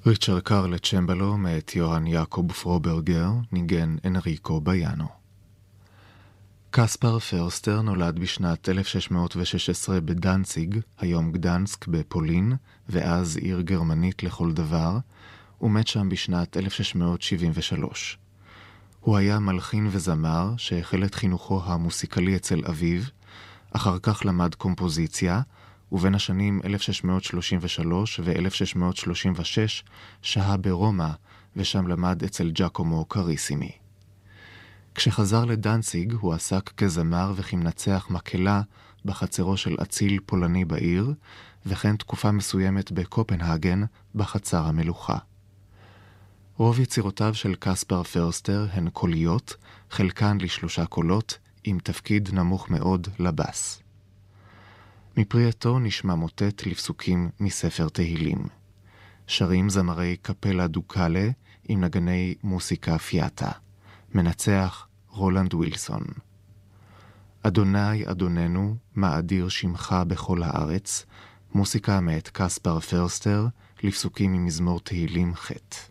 ריצ'רד קרל צ'מבלו מאת יוהאן יעקב פרוברגר, ניגן אנריקו ביאנו. קספר פרסטר נולד בשנת 1616 בדנציג, היום גדנסק בפולין, ואז עיר גרמנית לכל דבר, ומת שם בשנת 1673. הוא היה מלחין וזמר שהחל את חינוכו המוסיקלי אצל אביו, אחר כך למד קומפוזיציה, ובין השנים 1633 ו-1636 שהה ברומא, ושם למד אצל ג'קומו קריסימי. כשחזר לדנציג הוא עסק כזמר וכמנצח מקהלה בחצרו של אציל פולני בעיר, וכן תקופה מסוימת בקופנהגן בחצר המלוכה. רוב יצירותיו של קספר פרסטר הן קוליות, חלקן ל3 קולות, עם תפקיד נמוך מאוד לבס. מפרי עטו נשמע מוטט לפסוקים מספר תהילים. שרים זמרי קפלה דוקאלה עם נגני מוסיקה פיאטה. מנצח רולנד ווילסון. אדוני אדוננו, מה אדיר שמך בכל הארץ, מוסיקה מאת קספר פרסטר לפסוקים ממזמור תהילים ח'.